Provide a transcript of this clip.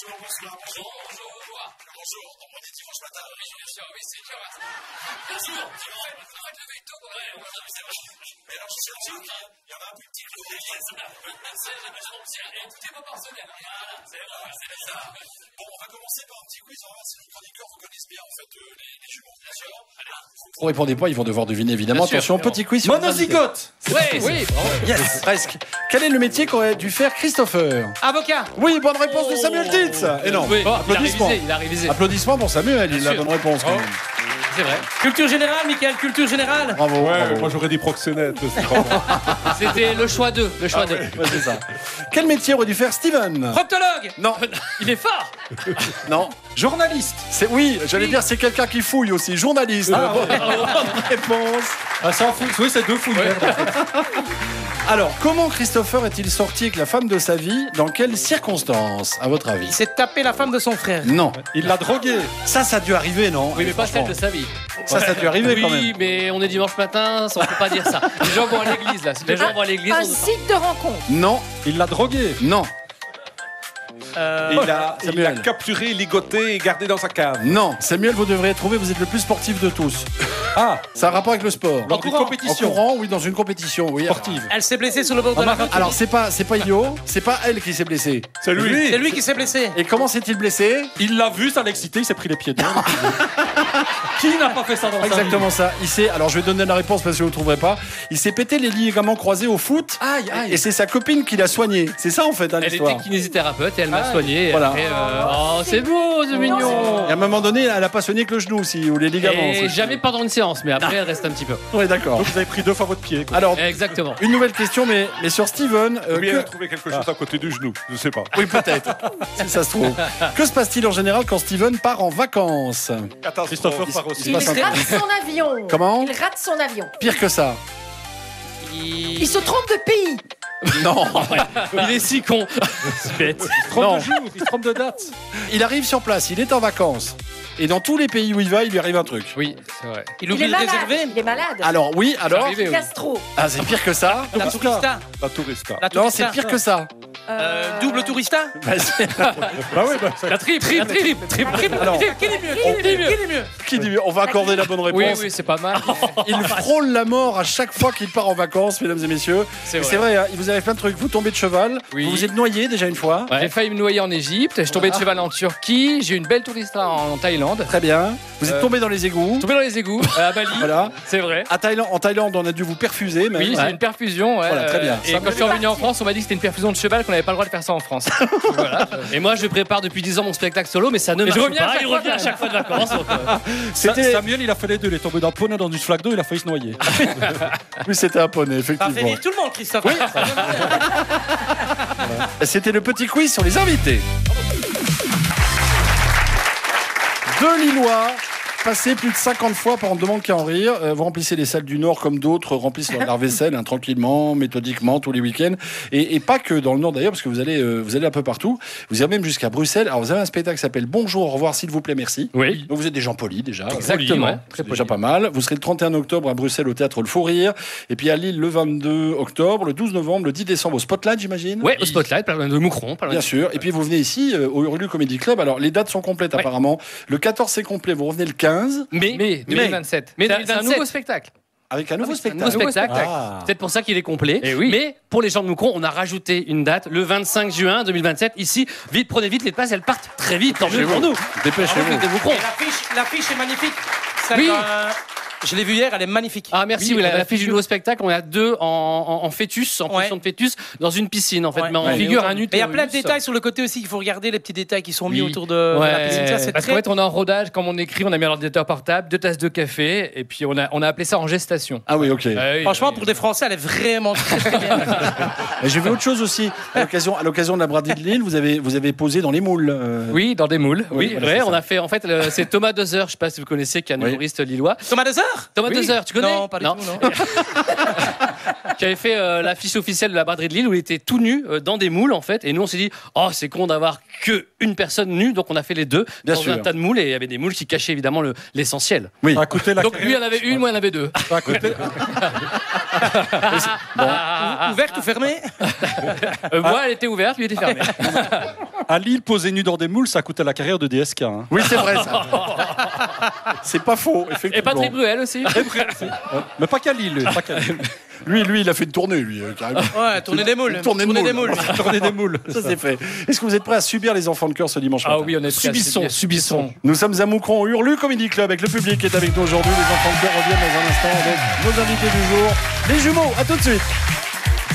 Bonsoir. Bonjour. On est dimanche matin. Oui, bien sûr. Oui, c'est dur. Bien sûr. On va te lever tôt. Mais alors, je suis sûr qu'il y en a un petit peu. Tout est proportionnel. C'est ça. Bon, on va commencer par un petit quiz. On va voir si les chroniqueurs vous connaissent bien, en fait, les jumeaux. Bien sûr. Vous ne répondez pas, ils vont devoir deviner, évidemment. Bien sûr, attention, petit quiz sur monozygote. Oui. Yes, presque. Quel est le métier qu'aurait dû faire Christopher? Avocat. Oui, bonne réponse de Samuel Titz. Énorme. Oui, Applaudissements. il a révisé. Applaudissements pour Samuel, il a la bonne réponse quand même. C'est vrai. Culture générale, Mickaël, culture générale. Bravo. bravo. Moi j'aurais dit proxénète. C'était le choix 2. Ouais, c'est ça. Quel métier aurait dû faire Steven? Proctologue. Non, Il est fort. non. Journaliste. Oui, j'allais dire c'est quelqu'un qui fouille aussi, journaliste. Bonne réponse. Ah, ça en fout. Oui, c'est deux fouilles. Alors, comment Christopher est-il sorti avec la femme de sa vie? Dans quelles circonstances, à votre avis? Il s'est tapé la femme de son frère. Non. Il l'a drogué. Ça a dû arriver, non? Oui, mais pas celle Franchement. de sa vie. Ça a dû arriver quand même. Oui, mais on est dimanche matin, ça, on peut pas dire ça. Les gens vont à l'église, là. Si les gens vont à l'église, Un on... site de rencontre. Non, Il l'a drogué. non, Il l'a Samuel. capturé, ligoté et gardé dans sa cave. non. Samuel, vous devriez trouver, vous êtes le plus sportif de tous. Ah, Ça a un rapport avec le sport. lors d'une En compétition courant, oui, dans une compétition, oui. sportive. Elle s'est blessée sur le bord de la route. Alors, c'est pas idiot, c'est pas elle qui s'est blessée. C'est lui. C'est lui qui s'est blessé. Et comment s'est-il blessé? Il l'a vu, ça l'a excité, il s'est pris les pieds dedans. Qui n'a pas fait ça dans sa vie? Exactement ça. Alors, je vais donner la réponse parce que vous ne trouverez pas. Il s'est pété les ligaments croisés au foot. Aïe, aïe. Et c'est sa copine qui l'a soigné. C'est ça, en fait, Elle l'histoire. était kinésithérapeute et elle m'a soigné. Et Voilà. après, oh, c'est beau, c'est mignon. Et à un moment donné, elle a pas soigné que le genou aussi, ou les ligaments. Et jamais pendant une séance, mais après, elle reste un petit peu. Oui, d'accord. Donc vous avez pris 2 fois votre pied. Quoi. Alors, Exactement. une nouvelle question, mais sur Steven. Ou bien trouver quelque chose à côté du genou, je sais pas. Oui, peut-être, si ça se trouve. Que se passe-t-il en général quand Steven part en vacances? Christopher part aussi. Il rate son avion. Comment? Il rate son avion. Pire que ça. Il se trompe de pays. Non. Il est si con. C'est bête. Il se trompe de jour, il se trompe de date. Il arrive sur place, il est en vacances. Et dans tous les pays où il va, il lui arrive un truc. Oui, c'est vrai. Il Il oublie est de malade. réserver. Il est malade. Alors, oui, alors. arrivé, oui. Gastro. Ah, c'est pire que ça. La tourista. La tourista. La Non, tourista. c'est pire que ça. Double tourista. Bah, c'est- Bah oui, bah, La triple. Alors, Quel est mieux qui dit- on va accorder la bonne Oui, réponse. oui, c'est pas mal. Il frôle la mort à chaque fois qu'il part en vacances, mesdames et messieurs. C'est Et vrai. c'est vrai, hein, il vous arrive plein de trucs. Vous tombez de cheval, Oui. vous vous êtes noyé déjà une fois. J'ai failli me noyer en Égypte, je suis tombé de cheval en Turquie, j'ai eu une belle tourista en Thaïlande. Très bien. Vous êtes tombé dans les égouts. Tombé dans les égouts à Bali. Voilà. C'est vrai. En Thaïlande, on a dû vous perfuser. Même. Oui, j'ai Ouais. une perfusion. Ouais, Voilà, très bien. Et quand je suis revenu en France, on m'a dit que c'était une perfusion de cheval, qu'on n'avait pas le droit de faire ça en France. Voilà. Et moi, je prépare depuis 10 ans mon spectacle solo, mais ça ne marche pas. Il revient à chaque fois de vacances. donc, C'était, Samuel, il a fait les deux. Il est tombé dans le poney dans une flaque d'eau, il a failli se noyer. oui, c'était un poney, Ça fait effectivement. rire tout le monde, Christophe. C'était le petit quiz sur les invités. Deux Lillois, passés plus de 50 fois par On ne demande qu'à en rire. Vous remplissez les salles du Nord comme d'autres remplissent leur vaisselle tranquillement, méthodiquement, tous les week-ends. Et pas que dans le Nord d'ailleurs, parce que vous allez un peu partout. Vous allez même jusqu'à Bruxelles. Alors vous avez un spectacle qui s'appelle Bonjour, au revoir, s'il vous plaît, merci. Oui. Donc vous êtes des gens polis déjà. Exactement. Poli, ouais. C'est déjà pas mal. Vous serez le 31 octobre à Bruxelles au Théâtre Le Fou Rire. Et puis à Lille le 22 octobre, le 12 novembre, le 10 décembre au Spotlight, j'imagine. Ouais, au Spotlight, pas loin de Moucron. Pas loin Bien de- sûr. Et puis vous venez ici au Hurlu Comedy Club. Alors les dates sont complètes Ouais. apparemment. Le 14 c'est complet. Vous revenez le 15 Mais 2027. Mais C'est un 2027. nouveau spectacle. avec un nouveau Un spectacle. nouveau spectacle. Ah. C'est peut-être pour ça qu'il est complet. Eh oui. Mais pour les gens de Moucron, on a rajouté une date, le 25 juin 2027. Ici, vite, prenez vite, les places, elles partent très vite. Tant mieux pour nous. Dépêchez-vous. De Moucron. L'affiche est magnifique. Oui. Je l'ai vu hier, elle est magnifique. Ah merci, oui, l'affiche du nouveau spectacle, on a deux en fœtus, en position de fœtus, dans une piscine en fait, mais en figure un utérus. Mais il y a plein de détails sur le côté aussi qu'il faut regarder, les petits détails qui sont mis autour de la piscine. Ça, c'est parce qu'en fait, on est en rodage, comme on écrit, on a mis un ordinateur portable, 2 tasses de café, et puis on a appelé ça en gestation. Ah oui, ok. Franchement, pour des Français, elle est vraiment très bien. Et j'ai vu autre chose aussi. À l'occasion de la braderie de Lille, vous avez posé dans les moules. Oui, dans des moules. Oui, Oui, voilà, ouais, c'est on ça. a fait. En fait, c'est Thomas Dezer, je sais pas si vous connaissez, qui est un humoriste lillois. Thomas Dezer. Thomas Dezer, tu connais? Non, pas du tout, non. qui avait fait l'affiche officielle de la braderie de Lille où il était tout nu dans des moules en fait. Et nous on s'est dit, oh c'est con d'avoir que une personne nue, donc on a fait les deux Bien dans sûr. un tas de moules et il y avait des moules qui cachaient évidemment l'essentiel. Oui. Ça a coûté la Donc lui il en avait une, moi il en avait deux. Ça a coûté- Ouverte ou fermée? Moi elle était ouverte, lui il était fermé. À Lille, poser nu dans des moules, ça a coûté la carrière de DSK. Hein. Oui, c'est vrai ça. C'est pas faux, effectivement. Et Patrick Bruel aussi. Mais pas qu'à Lille. Pas qu'à Lille. Lui, il a fait une tournée, lui, carrément. Ouais, tourner des moules. Tourner des moules. Tourner des moules. Ça, c'est fait. Est-ce que vous êtes prêts à subir les enfants de cœur ce dimanche matin? Ah oui, on est prêts à subir. Subissons. Nous sommes à Moucron, au Hurlu Comedy Club, avec le public qui est avec nous aujourd'hui. Les enfants de cœur reviennent dans un instant avec nos invités du jour, les jumeaux. À tout de suite.